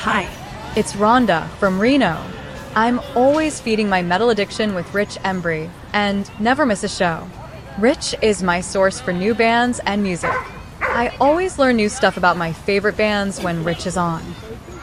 Hi. It's Rhonda from Reno. I'm always feeding my metal addiction with Rich Embry and never miss a show. Rich is my source for new bands and music. I always learn new stuff about my favorite bands when Rich is on.